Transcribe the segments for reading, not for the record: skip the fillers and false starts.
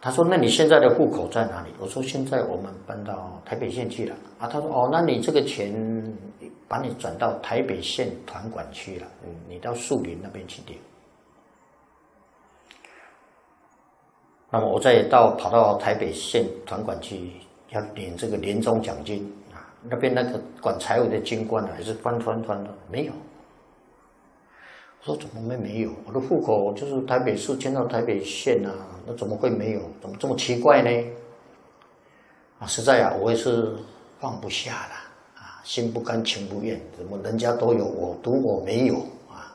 他说：“那你现在的户口在哪里？”我说：“现在我们搬到台北县去了。”啊，他说：“哦，那你这个钱把你转到台北县团管区了，你到树林那边去领。”那么我再跑到台北县团管区要领这个年终奖金啊，那边那个管财务的军官还是翻的没有。我说怎么没有？我的户口就是台北市迁到台北县啊，那怎么会没有？怎么这么奇怪呢？啊，实在啊，我也是放不下了啊，心不甘情不愿，怎么人家都有，我独我没有啊？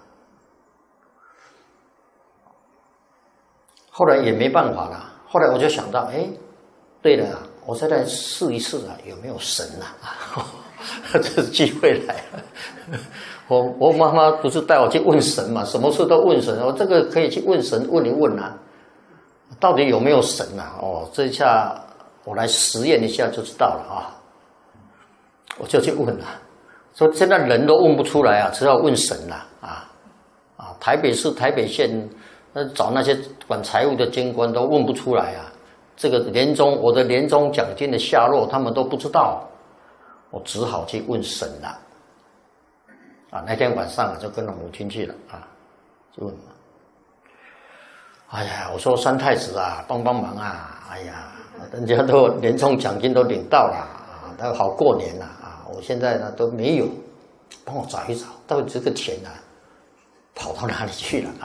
后来也没办法了，后来我就想到，哎，对了啊，我再来试一试啊，有没有神啊？这是机会来了。我妈妈不是带我去问神嘛，什么事都问神。我这个可以去问神问一问啊，到底有没有神啊？哦，这一下我来实验一下就知道了啊。我就去问了，说现在人都问不出来啊，只好问神了啊。台北市台北县找那些管财务的军官都问不出来啊。这个我的年终奖金的下落他们都不知道，我只好去问神了。啊，那天晚上啊，就跟着母亲去了啊，就问，哎呀，我说三太子啊，帮帮忙啊，哎呀，人家都年终奖金都领到了啊，都好过年了啊，我现在呢都没有，帮我找一找，到底这个钱啊，跑到哪里去了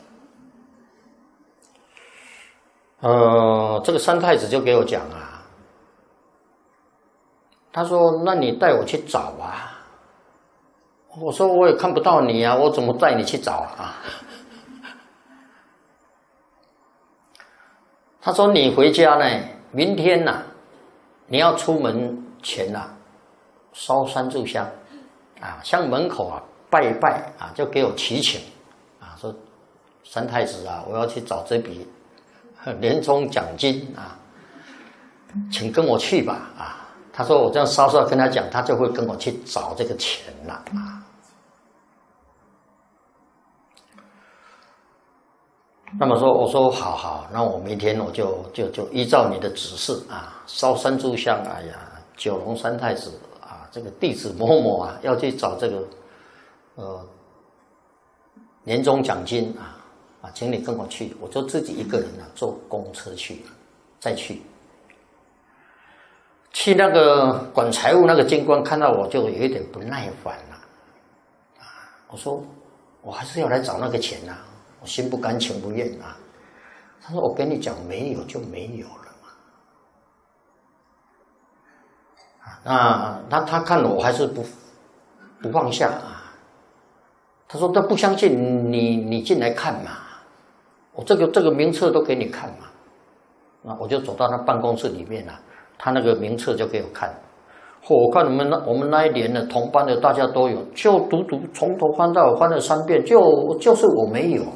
啊？这个三太子就给我讲啊，他说：“那你带我去找啊。”我说我也看不到你啊，我怎么带你去找啊？他说你回家呢，明天呐，你要出门前呐，烧3炷香，啊，向门口啊拜一拜啊，就给我祈请啊，说三太子啊，我要去找这笔年终奖金啊，请跟我去吧啊。他说我这样稍稍跟他讲，他就会跟我去找这个钱了啊。那么说，我说好，那我明天我就依照你的指示啊，烧3炷香，哎呀，九龙三太子啊，这个弟子某某啊，要去找这个年终奖金啊，请你跟我去，我就自己一个人啊，坐公车去，再去那个管财务那个军官看到我就有一点不耐烦了啊，我说我还是要来找那个钱啊。我心不甘情不愿啊！他说：“我跟你讲，没有就没有了嘛。”那他看我还是不放下啊。他说：“他不相信你进来看嘛，我这个名册都给你看嘛。”那我就走到他办公室里面啊，他那个名册就给我看。我看我们那一年的同班的大家都有，就独从头翻到尾翻了3遍，就是我没有。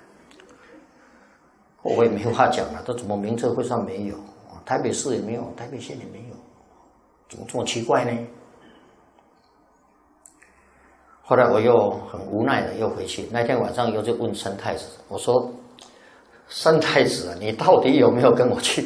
我也没话讲了，这怎么名册会上没有？台北市也没有，台北县也没有，怎么这么奇怪呢？后来我又很无奈的又回去，那天晚上又去问三太子，我说：“三太子啊，你到底有没有跟我去？”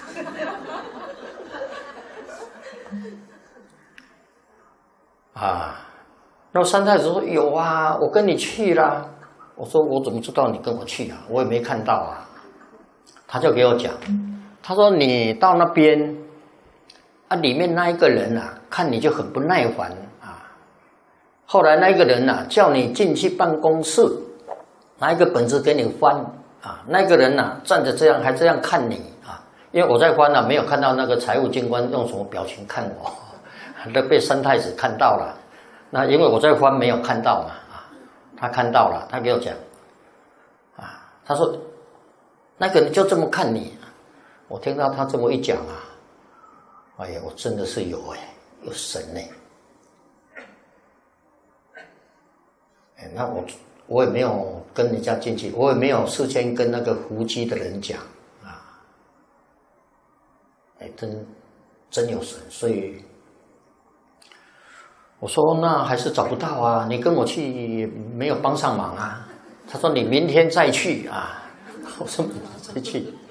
那三太子说：“有啊，我跟你去啦。”我说：“我怎么知道你跟我去啊？我也没看到啊。”他就给我讲，他说：“你到那边啊，里面那一个人啊，看你就很不耐烦啊。后来那一个人啊，叫你进去办公室，拿一个本子给你翻啊。那个人啊，站着这样还这样看你啊，因为我在翻啊，没有看到那个财务军官用什么表情看我，都被三太子看到了。那因为我在翻，没有看到嘛啊，他看到了，他给我讲啊，他说。”那个人就这么看你，我听到他这么一讲啊，哎呀，我真的是有神那我也没有跟人家进去，我也没有事先跟那个伏击的人讲啊，真有神，所以我说那还是找不到啊，你跟我去没有帮上忙啊。他说你明天再去啊。我说：“你再去。”